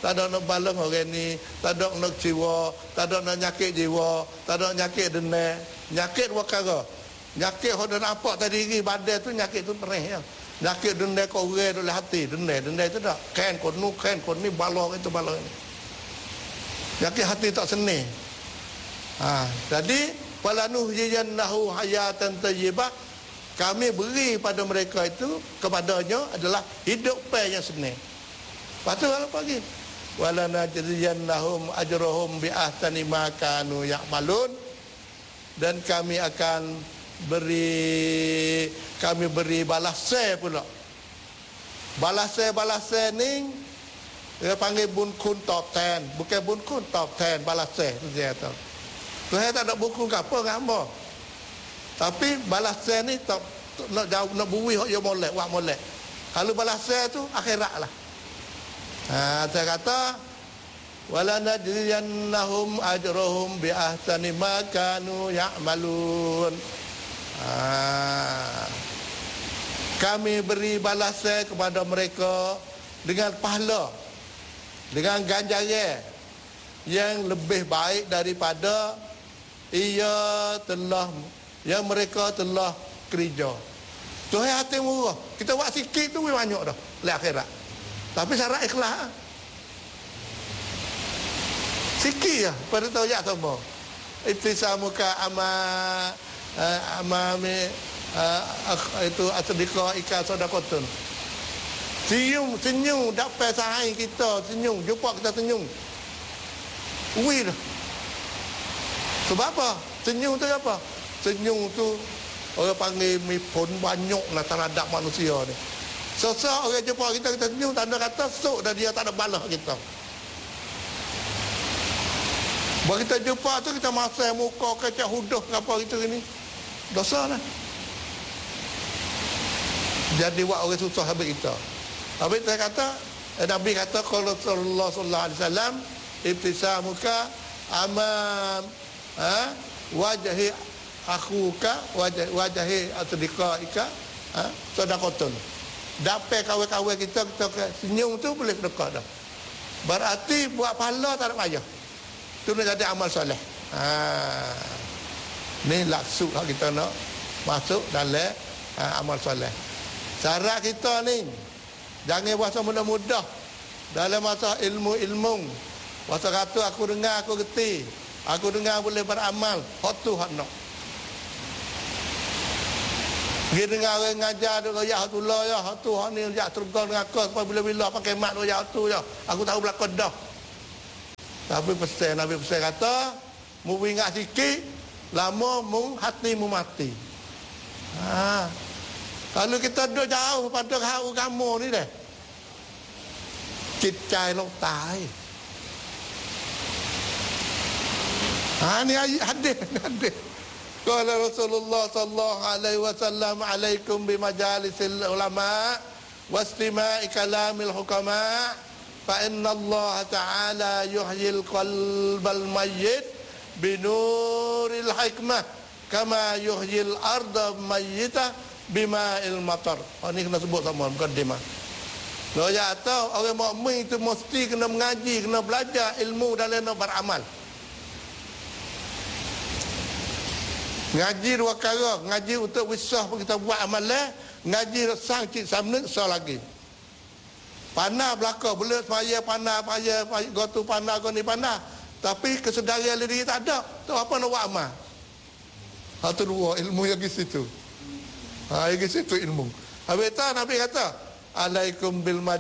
tak ada nak balang orang ni, tak ada nak jiwa, tak ada nak nyakit jiwa, tak ada nyakit denai. Nyakit perkara. Nyakit hoda nampak tadi ni badan tu nyakit tu perih ya. Nyakit denai kau orang dalam hati, denai tu tak. Kan kau ni balong itu balong ni. Nyakit hati tak seni. Jadi walanuhyiyannahu hayatan thayyibah, kami beri pada mereka itu, kepadanya adalah hidup yang seni. Lepas tu apa lagi? Walanajziyannahum ajrahum bi ahsani ma kanu ya'malun, dan kami akan beri balasan pula. Balasan ni dia panggil bunkun top 10, bukan bunkun top 10, balasan tu dia tahu. Tuhan tak ada buku ke apa ke hamba. Tapi balasan ni tak nak buih hok yo molek, wak molek. Kalau balasan tu akhirat lah. Saya kata wala najriyannahum ajrahum bi ahsani ma kanu ya'malun. Kami beri balasan kepada mereka dengan pahala, dengan ganjaran yang lebih baik daripada yang mereka telah kerja. Tuhan hati murah. Kita buat sikit tu banyak dah le akhirat. Tapi syarat ikhlas. Sikit lah pada tahu jak sama. Ibtisamuka amami itu asdika ika sadaqatun. Senyum dapat sahai kita, senyum jumpa kita senyum. Wih dah. Sebab apa? Senyum tu apa? Senyum tu orang panggil mipun banyak lah terhadap manusia ni. Sesak orang jumpa kita senyum, tanda kata sok dah dia tak ada balas kita. Bila kita jumpa tu kita masai muka kecak huduh apa kita ni, dosa lah. Jadi buat orang susah habis kita. Habis saya kata, Nabi kata kalau Rasulullah sallallahu alaihi wasallam ibtisamuka amam wajahi akhuka wajahi atdikaika sadaqatun. Dapat kawan-kawan kita senyum tu boleh sedekah dah. Berarti buat pahala tak ada payah. Tu nak jadi amal soleh. Ni laksud kita nak masuk dalam amal soleh. Cara kita ni jangan bahasa mudah-mudah dalam masa ilmu. Bahasa kata aku dengar aku reti, aku dengar boleh beramal, hak tu hak nak. Dia dengar orang ngajar dia ya hatullah ya hak tu hak ni ya tergon dengan aku sampai bila-bila pakai mat tu ya tu ya. Aku tahu belakang dah. Tapi pesan Nabi pesan kata, mu ingat sikit, lama mu hati mu mati. Kalau kita duduk jauh pada hau kamu ni dah, cicai lo tai. Ni hadis. Qala Rasulullah sallallahu alaihi wasallam alaikum bi majalisil ulama wastima'i kalamil hukama fa inna Allah ta'ala yuhyil qalbal mayyit binuril hikmah kama yuhyil arda mayyitah bima'il matar. Ini kena sebut sama mukadimah. Kalau ya tahu orang mukmin itu mesti kena mengaji, kena belajar ilmu dalam nak beramal. Ngaji dua perkara, ngaji untuk wisah kita buat amalan, ngaji sang cik samnut sah lagi. Panah belaka, boleh semaya panah, payah gotu panah goni panah. Tapi kesedaran diri tak ada. Tu apa nak buat amal? Satu dua ilmu yang di situ. Yang di situ ilmu. Habis tu Nabi kata, alaikum bil